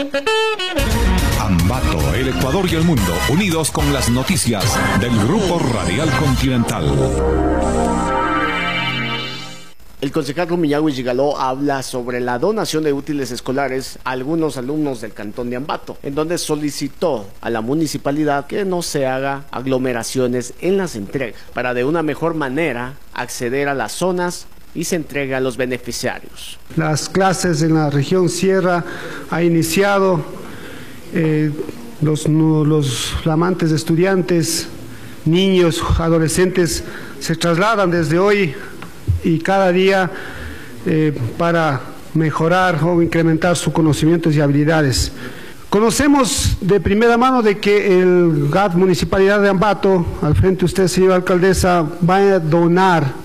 Ambato, el Ecuador y el mundo, unidos con las noticias del Grupo Radial Continental. El concejal Rumiñahui Yigaló habla sobre la donación de útiles escolares a algunos alumnos del cantón de Ambato, en donde solicitó a la municipalidad que no se haga aglomeraciones en las entregas, para de una mejor manera acceder a las zonas y se entrega a los beneficiarios. Las clases en la región Sierra ha iniciado, los flamantes estudiantes, niños, adolescentes se trasladan desde hoy y cada día para mejorar o incrementar sus conocimientos y habilidades. Conocemos de primera mano de que el GAT Municipalidad de Ambato, al frente usted, señora alcaldesa, va a donar